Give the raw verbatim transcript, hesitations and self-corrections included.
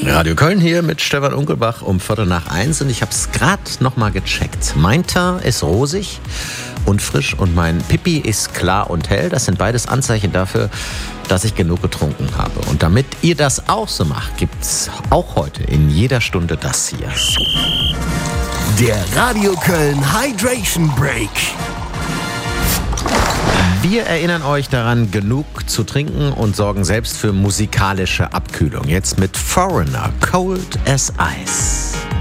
Radio Köln hier mit Stefan Unkelbach um Viertel nach eins und ich habe es gerade nochmal gecheckt. Mein Teint ist rosig und frisch und mein Pipi ist klar und hell. Das sind beides Anzeichen dafür, dass ich genug getrunken habe. Und damit ihr das auch so macht, gibt's auch heute in jeder Stunde das hier. Der Radio Köln Hydration Break. Wir erinnern euch daran, genug zu trinken und sorgen selbst für musikalische Abkühlung. Jetzt mit Foreigner, Cold as Ice.